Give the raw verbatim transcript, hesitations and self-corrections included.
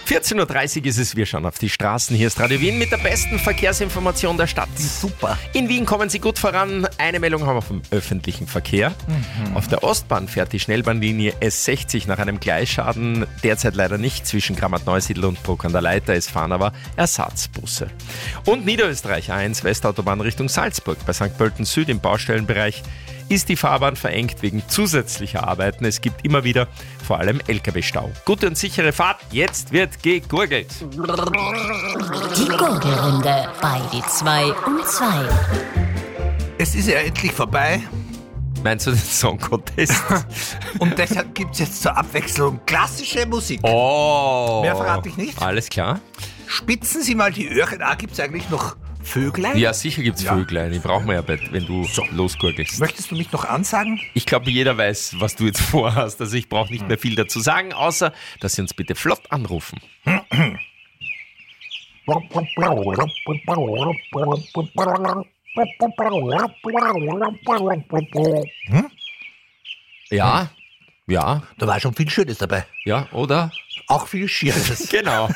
vierzehn Uhr dreißig ist es, wir schauen auf die Straßen. Hier ist Radio Wien mit der besten Verkehrsinformation der Stadt. Super. In Wien kommen Sie gut voran. Eine Meldung haben wir vom öffentlichen Verkehr. Mhm. Auf der Ostbahn fährt die Schnellbahnlinie S sechzig nach einem Gleisschaden derzeit leider nicht zwischen Grammat-Neusiedl und Bruck an der Leiter. Es fahren aber Ersatzbusse. Und Niederösterreich A eins Westautobahn Richtung Salzburg bei Sankt Pölten Süd im Baustellenbereich ist die Fahrbahn verengt wegen zusätzlicher Arbeiten. Es gibt immer wieder vor allem L K W-Stau. Gute und sichere Fahrt, jetzt wird gegurgelt. Die Gurgelrunde bei die zwei um zwei. Es ist ja endlich vorbei Meinst du den Song Contest? und deshalb gibt es jetzt zur Abwechslung klassische Musik. Oh! Mehr verrate ich nicht. Alles klar. Spitzen Sie mal die Öhrchen. Ah, gibt es eigentlich noch Vöglein? Ja, sicher gibt's Ja. Vöglein. Die brauchen wir ja, wenn du So. losgurgelst. Möchtest du mich noch ansagen? Ich glaube, jeder weiß, was du jetzt vorhast. Also ich brauche nicht mehr viel dazu sagen, außer, dass Sie uns bitte flott anrufen. Hm? Ja, ja, Da war schon viel Schönes dabei. ja, oder? Auch viel Schieres. Genau.